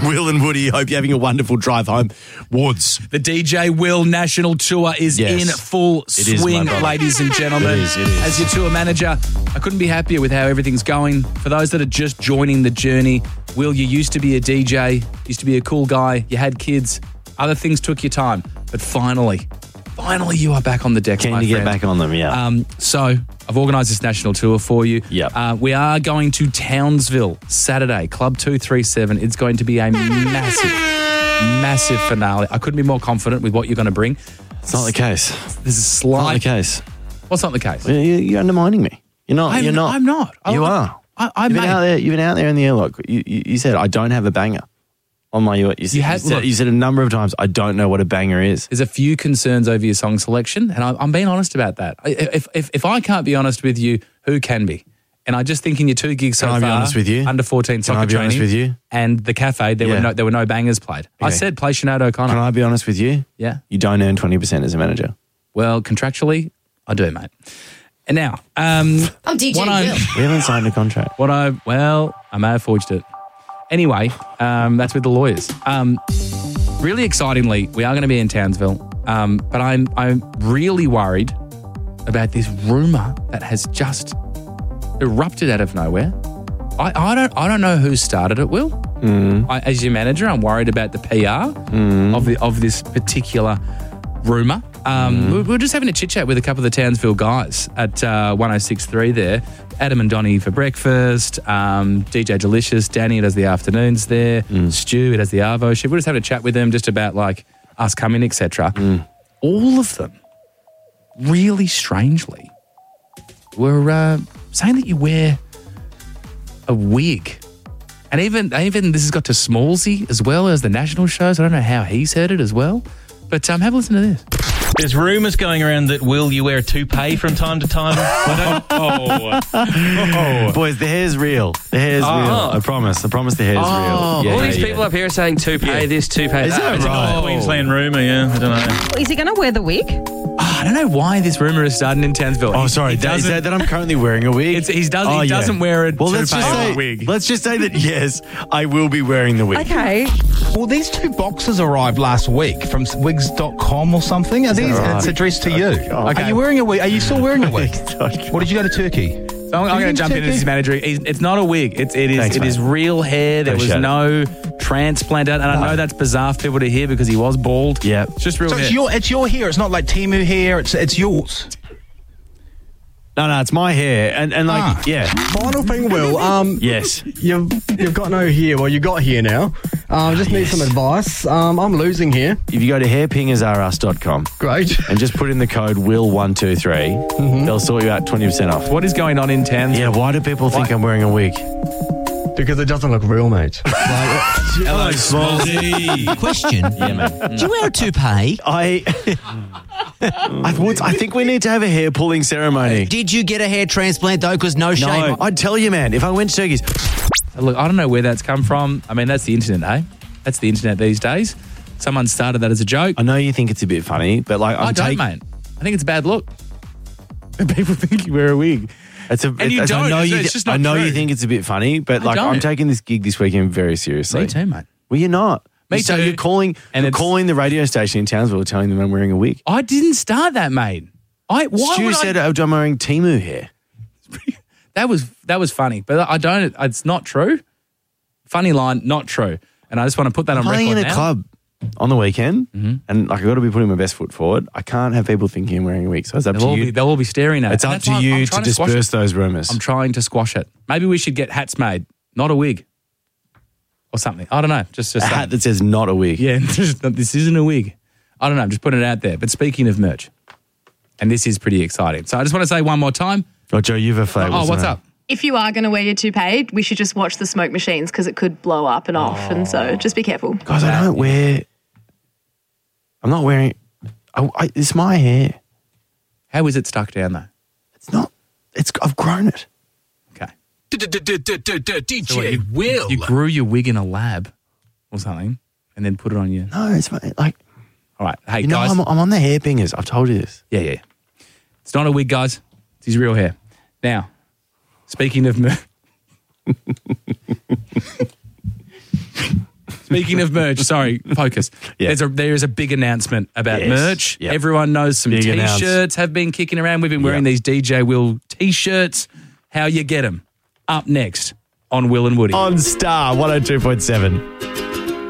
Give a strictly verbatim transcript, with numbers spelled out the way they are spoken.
Will and Woody, hope you're having a wonderful drive home. Woods. The D J Will National Tour is Yes. in full It is, swing, my brother. ladies and gentlemen. It is, it is. As your tour manager, I couldn't be happier with how everything's going. For those that are just joining the journey, Will, you used to be a D J, used to be a cool guy, you had kids, other things took your time, but finally, finally you are back on the deck, Keen my to get friend. back on them, yeah. Um, so I've organised this national tour for you. Yep. Uh, we are going to Townsville Saturday, Club two three seven. It's going to be a massive, massive finale. I couldn't be more confident with what you're going to bring. it's not the case. There's a It's not slight. the case. What's not the case? You- You're undermining me. You're not. I'm, you're not. I'm not. I, You I, are. I, I You've been mate, out there. You've been out there in the airlock. You, you, you said I don't have a banger on my. You, said, You had- you, said, look- you said a number of times I don't know what a banger is. There's a few concerns over your song selection, and I, I'm being honest about that. I- If, if if I can't be honest with you, who can be? And I just think in your two gigs so Can I far, be honest with you? under fourteen soccer I be training, honest with you? and the cafe, there were Yeah. no there were no bangers played. I Okay. said play Sinead O'Connor. Can I be honest with you? Yeah. You don't earn twenty percent as a manager. Well, contractually, I do, mate. And now, um, I'm D J what Will. I, We haven't signed a contract. what I, well, I may have forged it. Anyway, um, that's with the lawyers. Um, really excitingly, we are going to be in Townsville, um, but I'm I'm really worried about this rumor that has just erupted out of nowhere. I, I don't I don't know who started it, Will. Mm. I, as your manager, I'm worried about the P R of the of this particular rumor. Um, we, we were just having a chit chat with a couple of the Townsville guys at uh, one oh six point three there. Adam and Donnie for breakfast. Um, D J Delicious, Danny does the afternoons there. Stu does the Arvo shift. We're just having a chat with them just about like us coming, et cetera. All of them, really strangely, were uh, saying that you wear a wig. And even even this has got to Smallsy as well as the national shows. I don't know how he's heard it as well. But um, have a listen to this. There's rumours going around that, Will, you wear a toupee from time to time. I don't, oh. Boys, the hair's real. The hair's Oh. real. I promise. I promise the hair's real. All Yeah, these yeah, people yeah. up here are saying toupee this, toupee Is that. that It's right? a Queensland rumour, yeah. I don't know. Is he going to wear the wig? Oh, I don't know why this rumour is starting in Townsville. Oh, He- sorry. he That, is doesn't- that that I'm currently wearing a wig? It's, he does, Oh, he yeah. doesn't wear a Well, let's toupee just or say, a wig. let's just say that yes, I will be wearing the wig. Okay. Well, these two boxes arrived last week from wigs dot com or something. Are these? right? It's addressed to you. Okay. Are you wearing a wig? Are you still wearing a wig? Okay. Or did you go to Turkey? So I'm, I'm going to jump into this manager. He's, it's not a wig. It's, it is Thanks, it mate. is real hair. There was Appreciate no transplant. And I know that's bizarre for people to hear because he was bald. Yeah. It's just real So hair. it's your it's your hair. It's not like Temu hair. It's it's yours. No, no, it's my hair. And, and like, Ah. yeah. Final thing, Will. Um, Yes. you've you've got no hair. Well, you got hair now. Um, just need some advice. Um, I'm losing here. If you go to hairpingers r us dot com Great. and just put in the code will one two three, they'll sort you out twenty percent off. What is going on in Townsville? Yeah, why do people think I'm wearing a wig? Because it doesn't look real, mate. Like, Hello, Smallsy. Question. Yeah, man. Do you wear a toupee? I, I, would, I think we need to have a hair pulling ceremony. Did you get a hair transplant though? Because no shame. No, I'd tell you, man, if I went to Turkey's, Look, I don't know where that's come from. I mean, that's the internet, eh? That's the internet these days. Someone started that as a joke. I know you think it's a bit funny, but like, I'm I don't, take- mate. I think it's a bad look. People think you wear a wig. It's a, And you it's, I don't. know It's- you. it's just I not know true. you think it's a bit funny, but I like, I'm don't. taking this gig this weekend very seriously. Me too, mate. Well, you're not. Me so too. You're calling. And you're it's- calling the radio station in Townsville, telling them I'm wearing a wig. I didn't start that, mate. I why Stu would said I, I'm wearing Temu hair. that was that was funny, but I don't. It's not true. Funny line, not true. And I just want to put that on Playing record in a now. club on the weekend, and like I've got to be putting my best foot forward. I can't have people thinking I'm wearing a wig, so it's up They'll all, to you. be, they'll all be staring at it. It's And up that's to why I'm- you I'm to trying squash disperse it. those rumours. I'm trying to squash it. Maybe we should get hats made, not a wig, or something. I don't know. Just, A just hat that says not a wig. yeah, just, this isn't a wig. I don't know. I'm just putting it out there. But speaking of merch, and this is pretty exciting. So I just want to say one more time. Oh, Joe, you've a favourite. Oh, what's up? If you are going to wear your toupee, we should just watch the smoke machines because it could blow up and off. And so just be careful. Guys, I don't wear. I'm not wearing. I, I, it's my hair. How is it stuck down though? It's not. It's. I've grown it. Okay. D So what, J you, Will. you grew your wig in a lab or something, and then put it on you. No, it's my, like. All right. Hey You know, guys. I'm, I'm on the hairpingers. I've told you this. Yeah, yeah. It's not a wig, guys. It's his real hair. Now, speaking of mer- Speaking of merch, sorry, focus. Yeah. There's a there is a big announcement about Yes. merch. Yep. Everyone knows some Big announce. T-shirts have been kicking around. We've been wearing Yep. these D J Will T-shirts. How you get them? Up next on Will and Woody. On Star one oh two point seven.